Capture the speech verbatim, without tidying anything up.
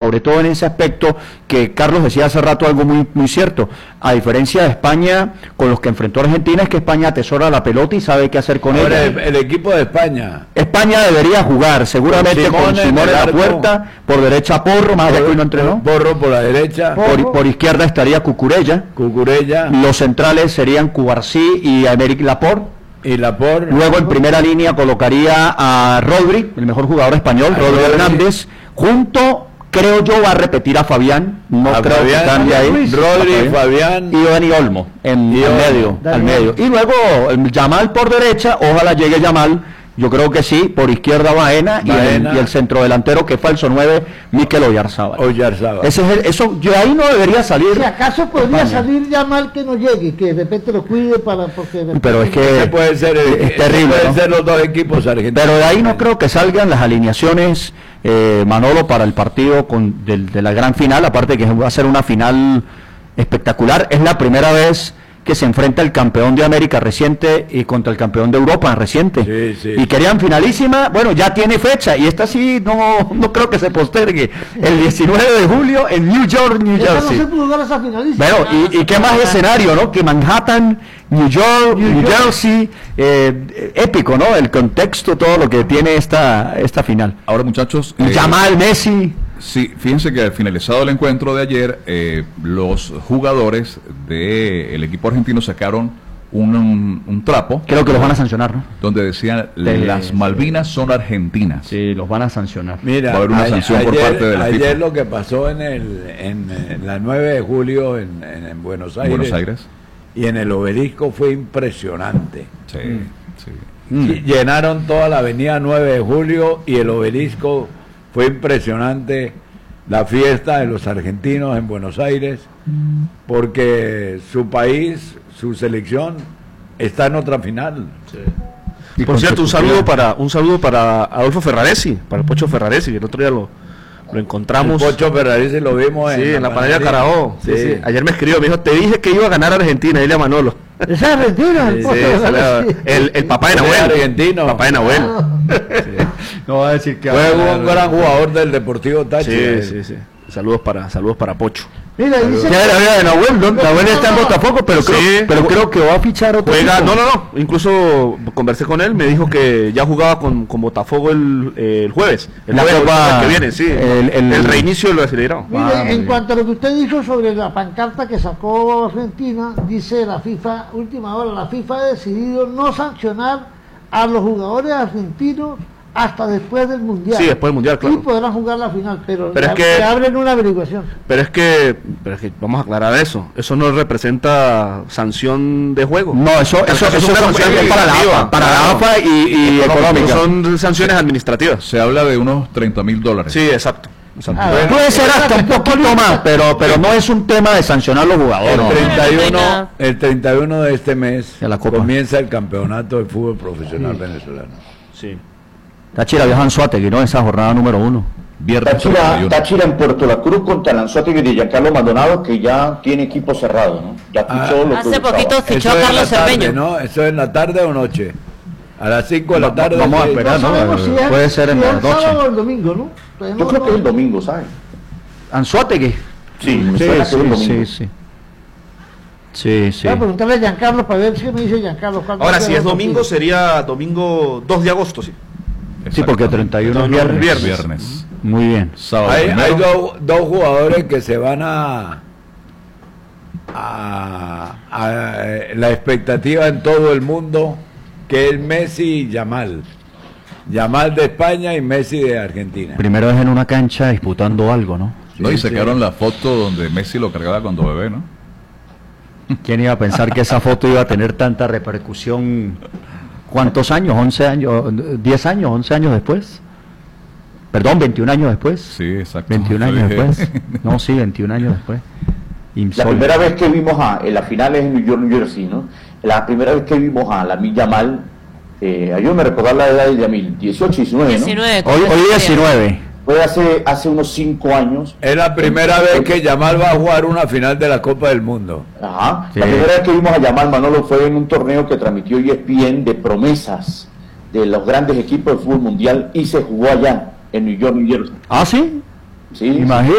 sobre todo en ese aspecto que Carlos decía hace rato algo muy, muy cierto. A diferencia de España, con los que enfrentó a Argentina, es que España atesora la pelota y sabe qué hacer con Ahora, ella. El, el equipo de España. España debería jugar, seguramente con Simón en Simón en el la arco. puerta, por derecha Porro, más allá que hoy no entrenó. Porro por la derecha. Por, por izquierda estaría Cucurella. Cucurella. Los centrales serían Cubarsí y Aymeric Laporte. Y Laporte. Luego en primera línea colocaría a Rodri, el mejor jugador español, A Rodri Rodri. Hernández. Junto, creo yo, va a repetir a Fabián. No A creo Fabián, que cambie ahí. Rodri, A Fabián. Y Dani Olmo, en Y al Olmo. medio, Dani al medio. Olmo. Y luego el Yamal por derecha, ojalá llegue Yamal. Yo creo que sí, por izquierda Baena, y, Baena. el, y el centrodelantero que falso nueve, Mikel Oyarzábal. Oyarzábal. Ese es el, eso, yo ahí no debería salir. Si acaso podría España. salir ya mal que no llegue, que de repente lo cuide para porque de repente- Pero es que Ese puede ser, el- es ese terrible, pueden ¿no? ser los dos equipos argentinos. Pero de ahí no creo que salgan las alineaciones, eh, Manolo, para el partido con, del- de la gran final, aparte que va a ser una final espectacular. Es la primera vez que se enfrenta el campeón de América reciente y contra el campeón de Europa reciente. Sí, sí. Y querían finalísima, bueno, ya tiene fecha, y esta sí no, no creo que se postergue. El diecinueve de julio en New York, New Esta no Jersey. se pudo dar esa finalista. Bueno, y, y qué más escenario, ¿no? Que Manhattan, New York, New, Jersey, eh, épico, ¿no? El contexto, todo lo que tiene esta esta final. Ahora, muchachos, Y eh, Yamal, Messi. sí, fíjense que finalizado el encuentro de ayer, eh, los jugadores del equipo argentino sacaron un, un, un trapo Creo que los van a sancionar, ¿no? donde decían De- las Malvinas son argentinas. Sí, los van a sancionar. Mira, Va a haber una a- sanción por ayer, parte de la ayer FIFA. lo que pasó en el en, en la nueve de julio en, en- en Buenos Aires, Buenos Aires. y en el Obelisco fue impresionante. Sí, sí. Mm. Y llenaron toda la avenida nueve de julio y el Obelisco. Fue impresionante la fiesta de los argentinos en Buenos Aires, porque su país, su selección, está en otra final. Y Por cierto, un saludo consecutiva. para un saludo para Adolfo Ferraresi, para el Pocho Ferraresi, que el otro día lo, lo encontramos. El Pocho Ferraresi lo vimos Sí, en la panadería Carabobo. Sí, Sí. sí. Ayer me escribió, me dijo, te dije que iba a ganar Argentina, dile a Manolo. Es argentino, el Sí, Pocho sí, Ferraresi. Sí, el, el papá de Él es Nahuel. argentino. Papá de Nahuel. No va a decir que Fue un gran jugador del Deportivo Táchira. Sí, sí, sí. Saludos para, saludos para Pocho. Mira, dice Ya era vida de Nahuel, ¿no? Nahuel está en no, no. Botafogo, pero, creo, Sí. pero creo que va a fichar otro Juega, equipo. no, no, no. Incluso conversé con él, me dijo que ya jugaba con, con Botafogo el, eh, el jueves. El La jueves Copa- que viene, sí. el- El, el- reinicio del Brasileirão. Mire, Ah, muy en bien. cuanto a lo que usted dijo sobre la pancarta que sacó Argentina, dice la FIFA, última hora, la FIFA ha decidido no sancionar a los jugadores argentinos hasta después del Mundial. Sí, después del Mundial, claro. Y podrán jugar la final, pero, Pero es le- que- le abren una averiguación. Pero es que, pero es que vamos a aclarar eso. Eso no representa sanción de juego. No, eso, eso, Es eso una es sanción es para la administrativa, AFA, para la claro. AFA y, y económica. Son sanciones administrativas. Se habla de unos treinta mil dólares. Sí, exacto. exacto. Ah, Bueno, Puede ser hasta un poquito más, pero pero no es un tema de sancionar a los jugadores. El No. treinta y uno, nada. el treinta y uno de este mes De la Copa. comienza el campeonato de fútbol profesional venezolano. Sí. Táchira viaja a Anzoátegui, ¿no? Esa jornada número uno. Viernes treinta y Táchira, uno. Táchira en Puerto La Cruz contra Lanzótegui de Giancarlo Maldonado, que ya tiene equipo cerrado, ¿no? Ya Ah, fichó lo que Hace buscaba. poquito fichó Eso a es Carlos en la tarde, Cermeño. ¿no? Eso es en la tarde o noche. A las cinco de la Va- tarde. vamos a sí. esperar, No ¿no? sabemos si es, Puede ser en si la es noche. sábado o el domingo, ¿no? Todavía Yo no- creo que no- es el domingo, ¿sabes? Anzoátegui. Sí, me Sí, suena que es el sí, domingo. sí, sí. Sí, sí. Voy a preguntarle a Giancarlo para ver si me dice Giancarlo. ¿cuándo Ahora, será si el es domingo, partido? sería domingo dos de agosto, sí. Sí, porque treinta y uno es No, no, viernes. viernes. Viernes. Muy bien. Sábado Hay, hay primero. dos, dos jugadores que se van a, a, a la expectativa en todo el mundo, que es Messi y Yamal. Yamal de España y Messi de Argentina. Primero es en una cancha disputando algo, ¿no? No, y Sí, sacaron sí. la foto donde Messi lo cargaba cuando bebé, ¿no? ¿Quién iba a pensar que esa foto iba a tener tanta repercusión? ¿Cuántos años? ¿once años? ¿diez años? ¿once años después? Perdón, veintiún años después. Sí, exacto. veintiún años Sí. después. No, sí, veintiún años después. La Insólito. primera vez que vimos a, en las finales en New York, New Jersey, ¿no? La primera vez que vimos a Lamine Yamal, eh, ayúdame a recordar la edad de Yamil, dieciocho, diecinueve, ¿no? diecinueve. Hoy, hoy diecinueve. Fue hace, hace unos cinco años. Es la primera vez que Yamal va a jugar una final de la Copa del Mundo. Ajá. Sí. La primera vez que vimos a Yamal, Manolo, fue en un torneo que transmitió E S P N de promesas de los grandes equipos de fútbol mundial y se jugó allá, en New York, New Jersey. ¿Ah, sí? Sí, Imagínate.